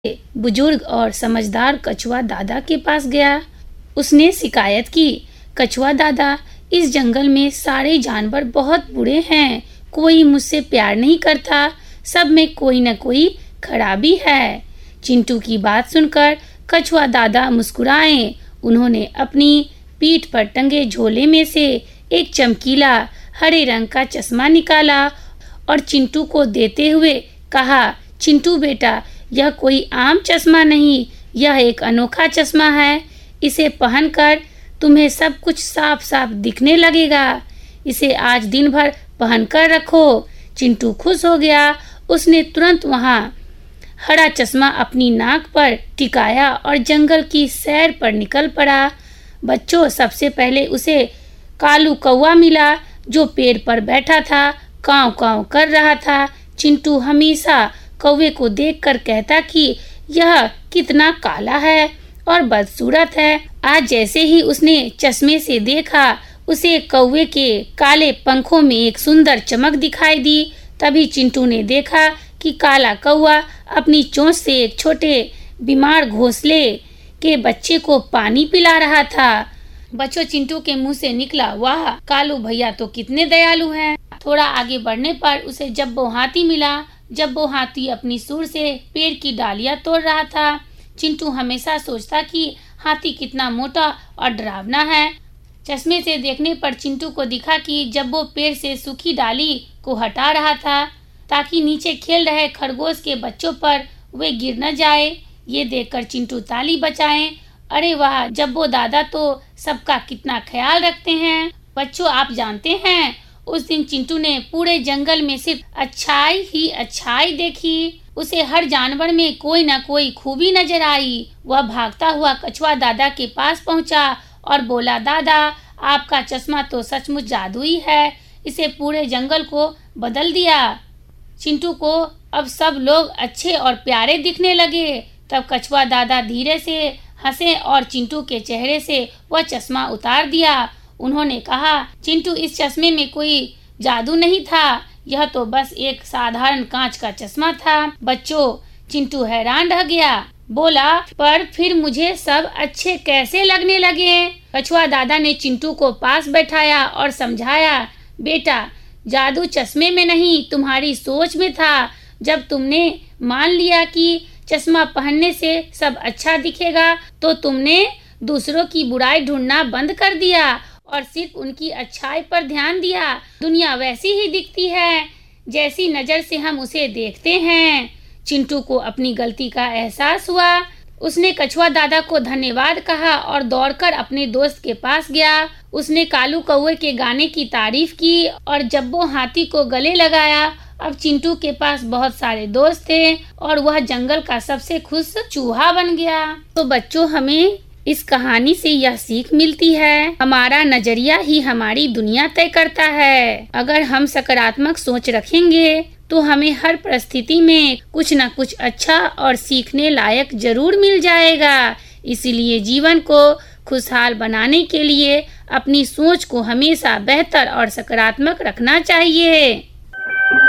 बुजुर्ग और समझदार कछुआ दादा के पास गया। उसने शिकायत की, कछुआ दादा, इस जंगल में सारे जानवर बहुत बुरे हैं, कोई मुझसे प्यार नहीं करता, सब में कोई न कोई खराबी है। चिंटू की बात सुनकर कछुआ दादा मुस्कुराए। उन्होंने अपनी पीठ पर टंगे झोले में से एक चमकीला हरे रंग का चश्मा निकाला और चिंटू को देते हुए कहा, चिंटू बेटा, यह कोई आम चश्मा नहीं, यह एक अनोखा चश्मा है। इसे पहनकर तुम्हें सब कुछ साफ साफ दिखने लगेगा। इसे आज दिन भर पहनकर रखो। चिंटू खुश हो गया। उसने तुरंत वहाँ हरा चश्मा अपनी नाक पर टिकाया और जंगल की सैर पर निकल पड़ा। बच्चों, सबसे पहले उसे कालू कौवा मिला जो पेड़ पर बैठा था, काँव काँव कर रहा था। चिंटू हमेशा कौवे को देखकर कहता कि यह कितना काला है और बदसूरत है। आज जैसे ही उसने चश्मे से देखा, उसे कौवे के काले पंखों में एक सुंदर चमक दिखाई दी। तभी चिंटू ने देखा कि काला कौवा अपनी चोंच से एक छोटे बीमार घोंसले के बच्चे को पानी पिला रहा था। बच्चों, चिंटू के मुंह से निकला, वाह, कालू भैया तो कितने दयालु हैं। थोड़ा आगे बढ़ने पर उसे जब्बो हाथी मिला। जब्बो हाथी अपनी सूंड से पेड़ की डालियां तोड़ रहा था। चिंटू हमेशा सोचता कि हाथी कितना मोटा और डरावना है। चश्मे से देखने पर चिंटू को दिखा कि जब्बो पेड़ से सूखी डाली को हटा रहा था ताकि नीचे खेल रहे खरगोश के बच्चों पर वे गिर न जाए। ये देखकर चिंटू ताली बजाए, अरे वाह, जब्बो दादा तो सबका कितना ख्याल रखते हैं। बच्चों, आप जानते हैं, उस दिन चिंटू ने पूरे जंगल में सिर्फ अच्छाई ही अच्छाई देखी। उसे हर जानवर में कोई न कोई खूबी नजर आई। वह भागता हुआ कछुआ दादा के पास पहुंचा और बोला, दादा, आपका चश्मा तो सचमुच जादुई है, इसे पूरे जंगल को बदल दिया। चिंटू को अब सब लोग अच्छे और प्यारे दिखने लगे। तब कछुआ दादा धीरे से हंसे और चिंटू के चेहरे से वह चश्मा उतार दिया। उन्होंने कहा, चिंटू, इस चश्मे में कोई जादू नहीं था, यह तो बस एक साधारण कांच का चश्मा था। बच्चों, चिंटू हैरान रह गया। बोला, पर फिर मुझे सब अच्छे कैसे लगने लगे? कछुआ दादा ने चिंटू को पास बैठाया और समझाया, बेटा, जादू चश्मे में नहीं, तुम्हारी सोच में था। जब तुमने मान लिया कि चश्मा पहनने से सब अच्छा दिखेगा, तो तुमने दूसरों की बुराई ढूंढना बंद कर दिया और सिर्फ उनकी अच्छाई पर ध्यान दिया। दुनिया वैसी ही दिखती है जैसी नजर से हम उसे देखते हैं। चिंटू को अपनी गलती का एहसास हुआ। उसने कछुआ दादा को धन्यवाद कहा और दौड़कर अपने दोस्त के पास गया। उसने कालू कौवे के गाने की तारीफ की और जब्बो हाथी को गले लगाया। अब चिंटू के पास बहुत सारे दोस्त थे और वह जंगल का सबसे खुश चूहा बन गया। तो बच्चों, हमें इस कहानी से यह सीख मिलती है, हमारा नजरिया ही हमारी दुनिया तय करता है। अगर हम सकारात्मक सोच रखेंगे तो हमें हर परिस्थिति में कुछ न कुछ अच्छा और सीखने लायक जरूर मिल जाएगा। इसीलिए जीवन को खुशहाल बनाने के लिए अपनी सोच को हमेशा बेहतर और सकारात्मक रखना चाहिए।